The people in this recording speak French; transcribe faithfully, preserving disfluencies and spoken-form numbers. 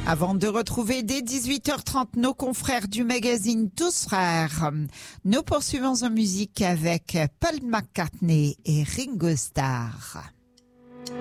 Avant de retrouver dès dix-huit heures trente nos confrères du magazine Tous Frères, nous poursuivons en musique avec Paul McCartney et Ringo Starr.